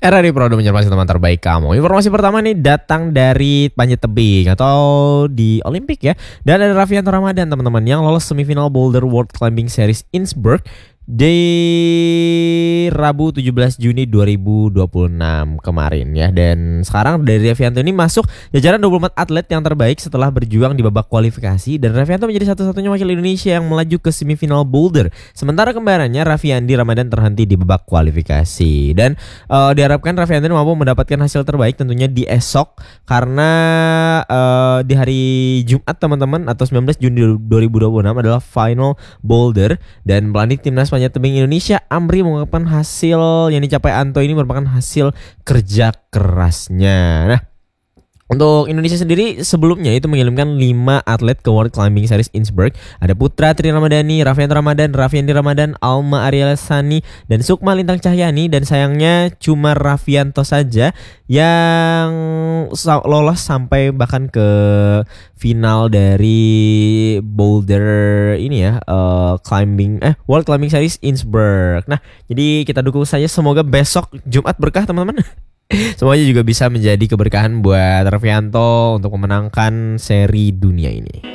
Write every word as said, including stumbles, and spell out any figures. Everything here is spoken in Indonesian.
Era di Pro menyermasi teman terbaik kamu. Informasi pertama nih datang dari panjat tebing atau di Olimpik ya. Dan ada Raffianto Ramadan teman-teman yang lolos semifinal Boulder World Climbing Series Innsbruck di Rabu tujuh belas Juni dua ribu dua puluh enam kemarin ya. Dan sekarang dari Raffianto ini masuk jajaran dua puluh empat atlet yang terbaik setelah berjuang di babak kualifikasi. Dan Raffianto menjadi satu-satunya wakil Indonesia yang melaju ke semifinal Boulder. Sementara kembarannya Raffiandi Ramadan terhenti di babak kualifikasi. Dan uh, diharapkan Raffianto mampu mendapatkan hasil terbaik tentunya di esok. Karena uh, di hari Jumat teman-teman atau sembilan belas Juni dua ribu dua puluh enam adalah final Boulder. Dan pelatih timnas panjat tebing Indonesia Amri mengungkapkan hasil yang dicapai Anto ini merupakan hasil kerja kerasnya. Nah, untuk Indonesia sendiri sebelumnya itu mengirimkan lima atlet ke World Climbing Series Innsbruck. Ada Putra Tri Ramadhani, Raffianto Ramadan, Raffiandi Ramadan, Alma Ariela Sani, dan Sukma Lintang Cahyani. Dan sayangnya cuma Raffianto saja yang lolos sampai bahkan ke final dari Boulder ini ya, uh, climbing eh World Climbing Series Innsbruck. Nah, jadi kita dukung saja, semoga besok Jumat berkah teman-teman. Semuanya juga bisa menjadi keberkahan buat Raffianto untuk memenangkan seri dunia ini.